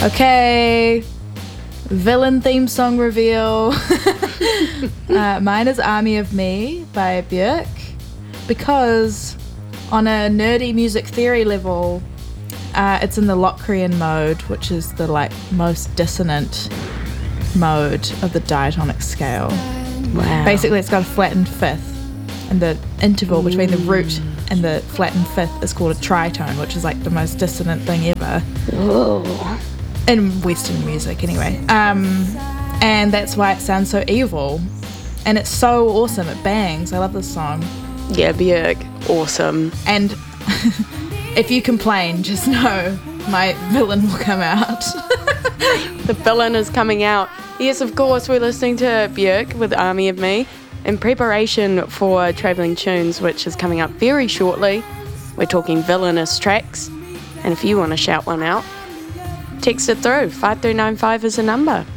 Okay, villain theme song reveal. Mine is Army of Me by Björk, because on a nerdy music theory level, it's in the Locrian mode, which is the most dissonant mode of the diatonic scale. Wow. Basically, it's got a flattened fifth, and the interval between the root and the flattened fifth is called a tritone, which is the most dissonant thing ever. Whoa. In Western music, anyway. And that's why it sounds so evil. And it's so awesome. It bangs. I love this song. Yeah, Björk. Awesome. And if you complain, just know my villain will come out. The villain is coming out. Yes, of course, we're listening to Björk with Army of Me in preparation for Travelling Tunes, which is coming up very shortly. We're talking villainous tracks. And if you want to shout one out, text it through. 5395 is the number.